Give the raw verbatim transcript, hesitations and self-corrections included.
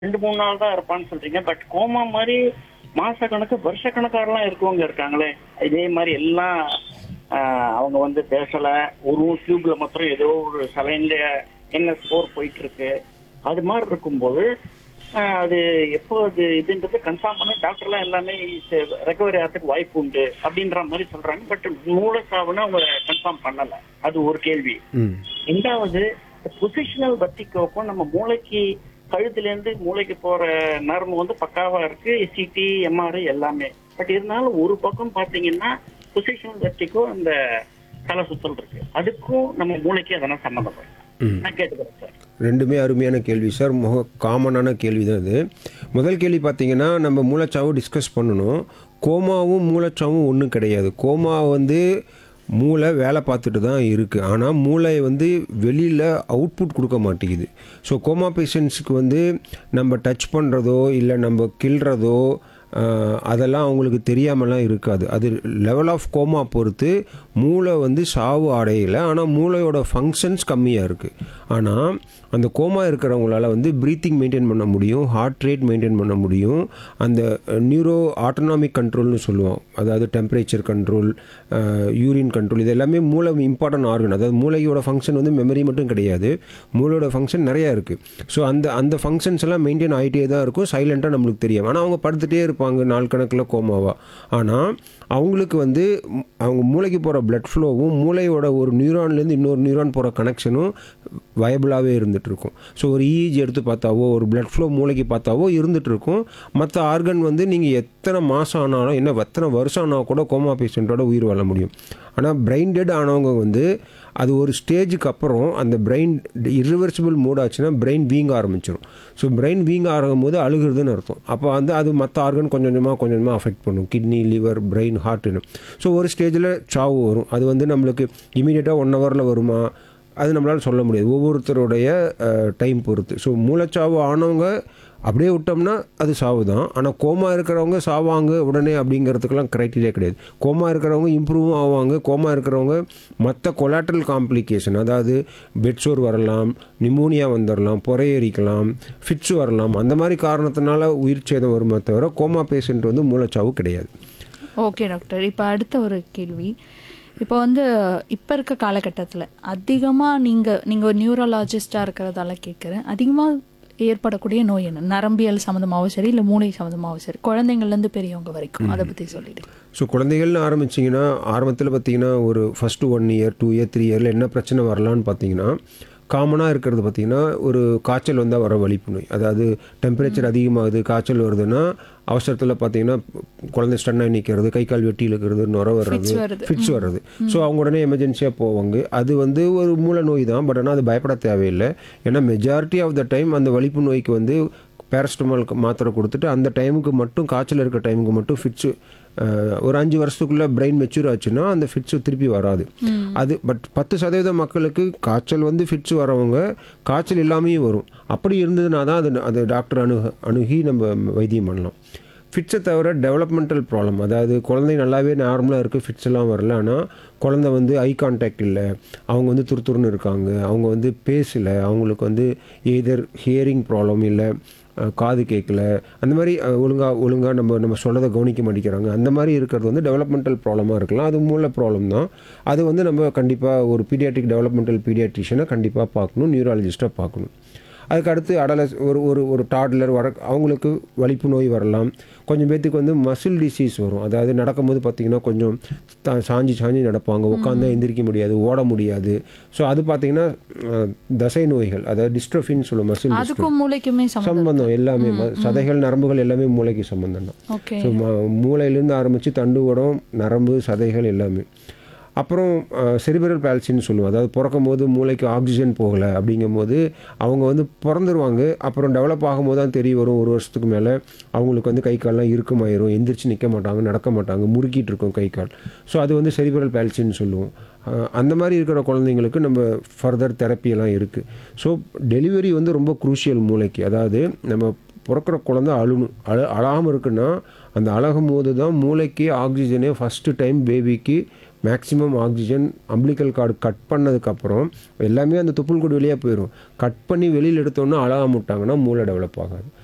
ரெண்டு, மூணு நாள் தான் இருப்பான்னு சொல்றீங்க. பட் கோமா மாரி மாசக்கணக்கு, வருஷக்கணக்காரெல்லாம் இருக்கவங்க இருக்காங்களே! இதே மாரி எல்லாம் அ அவங்க வந்து பேசல. ஒரு டியூப்ல மாத்திரம் ஏதோ ஒரு சலைன்ல என்ன ஸ்கோர் போயிட்டுருக்கு. அது மாரி இருக்கும்போது, அ அது எப்போ அது இதுன்றது கன்ஃபார்ம் பண்ண டாக்டர்லாம் எல்லாமே செ ரெக்கவரி ஆகறதுக்கு வாய்ப்பு உண்டு. அப்படின்ற மாரி சொல்றாங்க. பட் மூளைச்சாவுன்னு அவங்க கன்ஃபார்ம் பண்ணல. அது ஒரு கேள்வி. ம். ரெண்டாவது பொசிஷனல் வெர்டிகோக்கும் நம்ம மூளைக்கு கழுத்துலேருந்து மூளைக்கு போற நரம்பு வந்து பக்காவா இருக்கு. சிடி, எம்ஆர்ஐ எல்லாமே. பட் இருந்தாலும் ஒரு பக்கம் பார்த்தீங்கன்னா, பொசிஷனல் வெர்டிகோ அந்த தலை சுத்தல் இருக்கு. அதுக்கும் நம்ம மூளைக்கு அதெல்லாம் சம்மந்தப்படும். ம். நான் கேட்டுக்கிறேன் சார். ரெண்டுமே அருமையான கேள்வி சார். முக காமனான கேள்வி தான் இது. முதல் கேள்வி பார்த்தீங்கன்னா, நம்ம மூளைச்சாவு டிஸ்கஸ் பண்ணணும். கோமாவும் மூளைச்சாவும் ஒண்ணும் கிடையாது. கோமா வந்து மூளை வேலை பார்த்துட்டு தான் இருக்கு. ஆனா, மூளை வந்து வெளியில அவுட்புட் குடுக்க மாட்டேங்குது. ஸோ, கோமா பேஷண்ட்ஸ்க்கு வந்து நம்ம டச் பண்றதோ, இல்ல நம்ம கிள்றதோ, அ அதெல்லாம் அவங்களுக்கு தெரியாமலாம் இருக்காது. அது லெவல் ஆஃப் கோமா பொறுத்து மூளை வந்து சாவு அடையல. ஆனா, மூளையோட ஃபங்ஷன்ஸ் கம்மியா இருக்கு. ஆனா, அந்த கோமா இருக்கிறவங்களால வந்து பிரீத்திங் மெயின்டெயின் பண்ண முடியும். ஹார்ட் ரேட் மெயின்டெயின் பண்ண முடியும். அந்த நியூரோ ஆட்டோனாமிக் கண்ட்ரோல்னு சொல்லுவோம். அதாவது டெம்பரேச்சர் கண்ட்ரோல், அ யூரின் கண்ட்ரோல் இது எல்லாமே மூளை இம்பார்ட்டன்ட் ஆர்கன். அதாவது மூளையோட ஃபங்ஷன் வந்து மெமரி மட்டும் கிடையாது. மூளையோட ஃபங்ஷன் நிறையா இருக்கு. ஸோ, அந்த அந்த ஃபங்ஷன்ஸ் எல்லாம் மெயின்டெயின் ஆகிட்டே தான் இருக்கும். சைலண்ட்டாக நம்மளுக்கு தெரியும். ஆனால் அவங்க படுத்துகிட்டே இருப்பாங்க நாள் கணக்கில் கோமாவா. ஆனால் அவங்களுக்கு வந்து அவங்க மூளைக்கு போகிற பிளட் ஃப்ளோவும் மூளையோட ஒரு நியூரான்லேருந்து இன்னொரு நியூரான் போகிற கனெக்ஷனும் வயபிளாகவே இருந்துகிட்டு இருக்கும். ஸோ, ஒரு இஇஜி எடுத்து பார்த்தாவோ, ஒரு பிளட் ஃப்ளோ மூளைக்கு பார்த்தாவோ இருந்துகிட்டு இருக்கும். மற்ற ஆர்கன் வந்து நீங்கள் எத்தனை மாதம் ஆனாலும், என்ன எத்தனை வருஷம் ஆனால் கூட கோமா பேஷண்ட்டோட உயிர் வாழ முடியும். ஆனால் பிரெயின் டெட் ஆனவங்க வந்து அது ஒரு ஸ்டேஜுக்கு அப்புறம் அந்த பிரெயின் இரிவர்சிபிள் மூட் ஆச்சுன்னா பிரெயின் வீங்க ஆரம்பிச்சிடும். ஸோ, பிரெயின் வீங்க ஆகும்போது அழுகுறதுன்னு அர்த்தம். அப்போ வந்து அது மற்ற ஆர்கன் கொஞ்சம் கொஞ்சமாக கொஞ்சம் கொஞ்சமாக அஃபெக்ட் பண்ணும். Kidney, liver, brain, ஹார்ட்டுன்னு. ஸோ, ஒரு ஸ்டேஜில் சாவு வரும். அது வந்து நம்மளுக்கு இமீடியட்டாக ஒன் ஹவரில் வருமா அது நம்மளால் சொல்ல முடியாது. ஒவ்வொருத்தருடைய டைம் பொறுத்து. ஸோ, மூளைச்சாவு ஆனவங்க அப்படியே விட்டோம்னா அது சாவு தான். ஆனால் கோமா இருக்கிறவங்க சாவாங்க உடனே அப்படிங்கிறதுக்கெல்லாம் க்ரைட்டீரியா கிடையாது. கோமா இருக்கிறவங்க இம்ப்ரூவும் ஆவாங்க. கோமா இருக்கிறவங்க மற்ற கொலாட்ரல் காம்ப்ளிகேஷன், அதாவது பெட்சோர் வரலாம், நிமோனியா வந்துடலாம், பொறையேறிக்கலாம், ஃபிட்ஸ் வரலாம். அந்த மாதிரி காரணத்தினால உயிர் சேதம் வருமே தவிர கோமா பேஷண்ட் வந்து மூளைச்சாவு கிடையாது. Okay doctor. இப்போ அடுத்த ஒரு கேள்வி. இப்போ வந்து இப்போ இருக்க காலகட்டத்தில் அதிகமாக நீங்கள் நீங்கள் ஒரு நியூரலாஜிஸ்டாக இருக்கிறதால கேட்குறேன். அதிகமாக ஏற்படக்கூடிய நோய் என்ன? நரம்பியல் சம்மந்தமாகவும் சரி, இல்லை மூளை சம்மந்தமாகவும் சரி, குழந்தைங்கள்லேருந்து பெரியவங்க வரைக்கும் அதை பற்றி சொல்லிவிடுங்க. ஸோ, குழந்தைகள்னு ஆரம்பிச்சிங்கன்னா ஆரம்பத்தில் பார்த்தீங்கன்னா ஒரு first one year two year three இயரில் என்ன பிரச்சனை வரலான்னு பார்த்தீங்கன்னா, காமனாக இருக்கிறது பார்த்திங்கன்னா ஒரு காய்ச்சல் வந்தால் வர வலிப்பு நோய். அதாவது டெம்பரேச்சர் அதிகமாகுது, காய்ச்சல் வருதுன்னா அவசரத்தில் பார்த்தீங்கன்னா குழந்தை ஸ்டன்னாக நிற்கிறது, கை கால் வெட்டி இழுக்கிறது, நுர வர்றது, ஃபிட்ஸ் வர்றது. ஸோ, அவங்க உடனே எமர்ஜென்சியாக போவாங்க. அது வந்து ஒரு மூல நோய் தான். பட் ஆனால் அது பயப்பட தேவையில்லை. ஏன்னா மெஜாரிட்டி ஆஃப் த டைம் அந்த வலிப்பு நோய்க்கு வந்து பேரஸ்டமால் மாத்திரை கொடுத்துட்டு அந்த டைமுக்கு மட்டும், காய்ச்சல் இருக்கிற டைமுக்கு மட்டும் ஃபிட்ஸு ஒரு அஞ்சு வருஷத்துக்குள்ளே பிரெயின் மெச்சூர் ஆச்சுன்னா அந்த ஃபிட்ஸு திருப்பி வராது. அது பட் பத்து சதவீதம் மக்களுக்கு காய்ச்சல் வந்து ஃபிட்ஸ் வரவங்க காய்ச்சல் இல்லாமையும் வரும். அப்படி இருந்ததுனா தான் அது அது டாக்டர் அணுக அணுகி நம்ம வைத்தியம் பண்ணலாம். ஃபிட்ஸை தவிர டெவலப்மெண்டல் ப்ராப்ளம், அதாவது குழந்தை நல்லாவே நார்மலாக இருக்குது, ஃபிட்ஸ் எல்லாம் வரல. ஆனால் குழந்தை வந்து ஐ கான்டாக்ட் இல்லை, அவங்க வந்து துருத்துருன்னு இருக்காங்க, அவங்க வந்து பேசலை, அவங்களுக்கு வந்து எய்தர் ஹியரிங் ப்ராப்ளம் இல்லை, காது கேட்கல, அந்த மாதிரி ஒழுங்காக ஒழுங்காக நம்ம நம்ம சொல்கிறத கவனிக்க மாட்டேங்கிறாங்க. அந்த மாதிரி இருக்கிறது வந்து டெவலப்மெண்டல் ப்ராப்ளமாக இருக்கலாம். அது மூல ப்ராப்ளம் தான். அது வந்து நம்ம கண்டிப்பாக ஒரு பீடியாட்ரிக் டெவலப்மெண்டல் பீடியாட்ரிஷியனை கண்டிப்பாக பார்க்கணும், நியூராலஜிஸ்ட்டாக பார்க்கணும். அதுக்கு அடுத்து அடல ஒரு ஒரு ஒரு டாட்லர் வர அவங்களுக்கு வலிப்பு நோய் வரலாம். கொஞ்சம் பேர்த்துக்கு வந்து மசில் டிசீஸ் வரும். அதாவது நடக்கும்போது பார்த்திங்கன்னா கொஞ்சம் த சாஞ்சி சாஞ்சி நடப்பாங்க, உட்காந்து எந்திரிக்க முடியாது, ஓட முடியாது. ஸோ, அது பார்த்திங்கன்னா தசை நோய்கள், அதாவது டிஸ்ட்ரோஃபின்னு சொல்லுவோம். மசில் அதுக்கும் மூளைக்குமே சம்பந்தம் எல்லாமே சதைகள், நரம்புகள் எல்லாமே மூளைக்கு சம்பந்தம் தான். ஸோ, மூளையிலேருந்து ஆரம்பித்து தண்டுவடம், நரம்பு, சதைகள் எல்லாமே. அப்புறம் செரிப்ரல் பால்சின்னு சொல்லுவோம். அதாவது பிறக்கும் போது மூளைக்கு ஆக்சிஜன் போகலை அப்படிங்கும் போது அவங்க வந்து பிறந்துருவாங்க. அப்புறம் டெவலப் ஆகும்போது தான் தெரிய வரும். ஒரு வருஷத்துக்கு மேலே அவங்களுக்கு வந்து கை கால்லாம் இறுக்கமாயிரும், எந்திரிச்சு நிற்க மாட்டாங்க, நடக்க மாட்டாங்க, முறுக்கிட்டு இருக்கும் கை கால். ஸோ, அது வந்து செரிப்ரல் பால்சின்னு சொல்லுவோம். அந்த மாதிரி இருக்கிற குழந்தைங்களுக்கு நம்ம ஃபர்தர் தெரப்பியெல்லாம் இருக்குது. ஸோ, டெலிவரி வந்து ரொம்ப குரூஷியல் மூளைக்கு. அதாவது நம்ம பிறக்கிற குழந்தை அழுணும், அழ அழாமல் இருக்குன்னா அந்த அழகும் போது தான் மூளைக்கு ஆக்சிஜனே ஃபஸ்ட்டு டைம் பேபிக்கு maximum oxygen umbilical card cut பண்ணதுக்கப்புறம் எல்லாமே அந்த தொப்புள் கொடி வழியாக போயிடும். கட் பண்ணி வெளியில் எடுத்தோன்னா அழகாம விட்டாங்கன்னா மூளை டெவலப் ஆகாது.